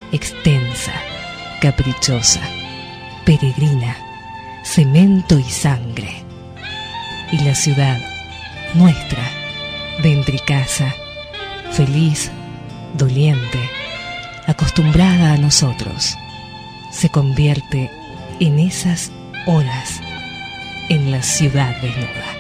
extensa, caprichosa, peregrina, cemento y sangre. Y la ciudad, nuestra, de Entricasa, feliz, doliente, acostumbrada a nosotros, se convierte en esas horas en la ciudad desnuda.